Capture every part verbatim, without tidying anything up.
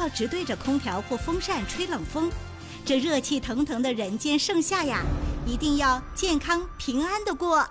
要直对着空调或风扇吹冷风。这热气腾腾的人间盛夏呀，一定要健康平安的过。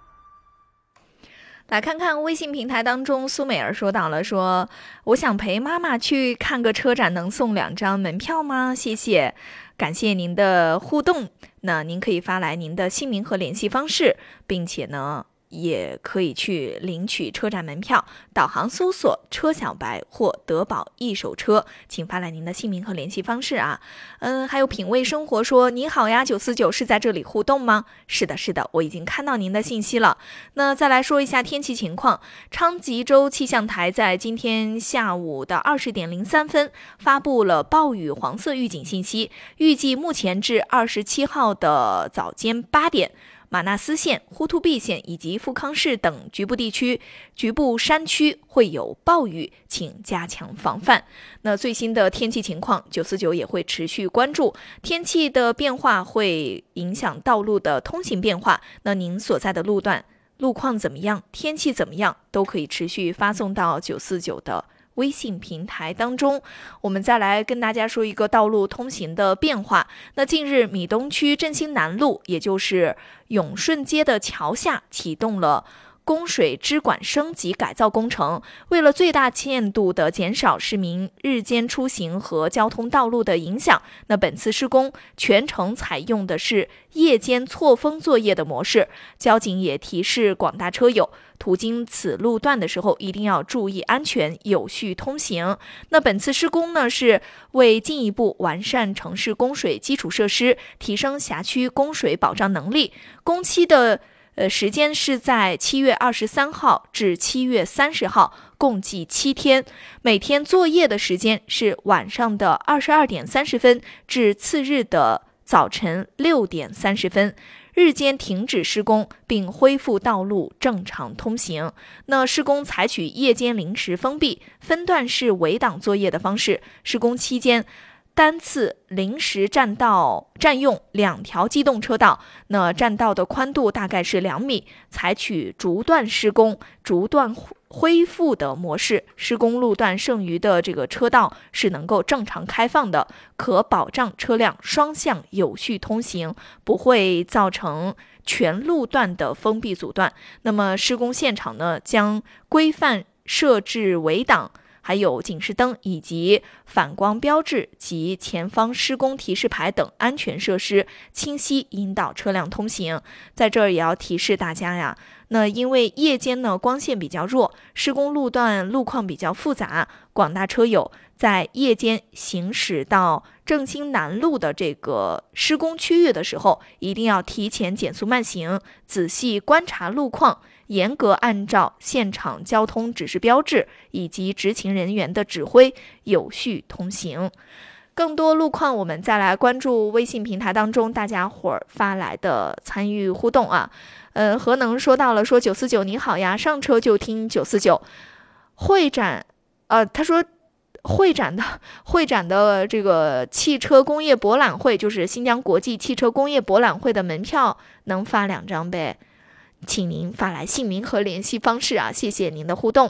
来看看微信平台当中，苏美儿说到了，说我想陪妈妈去看个车展，能送两张门票吗？谢谢，感谢您的互动。那您可以发来您的姓名和联系方式，并且呢也可以去领取车展门票，导航搜索车小白或德宝一手车，请发来您的姓名和联系方式啊。嗯，还有品味生活说，你好呀，九四九是在这里互动吗？是的是的，我已经看到您的信息了。那再来说一下天气情况，昌吉州气象台在今天下午的二十点零三分发布了暴雨黄色预警信息，预计目前至二十七号的早间八点，马纳斯县、呼图壁县以及富康市等局部地区、局部山区会有暴雨，请加强防范。那最新的天气情况，九四九也会持续关注。天气的变化会影响道路的通行变化，那您所在的路段路况怎么样，天气怎么样，都可以持续发送到九四九的微信平台当中。我们再来跟大家说一个道路通行的变化。那近日米东区振兴南路，也就是永顺街的桥下启动了供水支管升级改造工程，为了最大限度的减少市民日间出行和交通道路的影响，那本次施工全程采用的是夜间错峰作业的模式。交警也提示广大车友，途经此路段的时候一定要注意安全，有序通行。那本次施工呢，是为进一步完善城市供水基础设施，提升辖区供水保障能力。工期的呃，时间是在七月二十三号至七月三十号，共计七天。每天作业的时间是晚上的二十二点三十分至次日的早晨六点三十分。日间停止施工，并恢复道路正常通行。那施工采取夜间临时封闭、分段式围挡作业的方式，施工期间单次临时占道占用两条机动车道，那占道的宽度大概是两米，采取逐段施工、逐段恢复的模式，施工路段剩余的这个车道是能够正常开放的，可保障车辆双向有序通行，不会造成全路段的封闭阻断。那么施工现场呢，将规范设置围挡，还有警示灯以及反光标志及前方施工提示牌等安全设施，清晰引导车辆通行。在这儿也要提示大家呀，那因为夜间呢光线比较弱，施工路段路况比较复杂，广大车友在夜间行驶到振兴南路的这个施工区域的时候，一定要提前减速慢行，仔细观察路况，严格按照现场交通指示标志以及执勤人员的指挥，有序通行。更多路况我们再来关注微信平台当中大家伙儿发来的参与互动啊。呃，何能说到了，说九四九你好呀，上车就听九四九。会展呃他说会展的会展的这个汽车工业博览会，就是新疆国际汽车工业博览会的门票能发两张呗，请您发来姓名和联系方式啊，谢谢您的互动。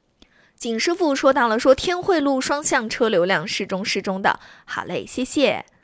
景师傅说到了，说天惠路双向车流量适中适中的，好嘞，谢谢。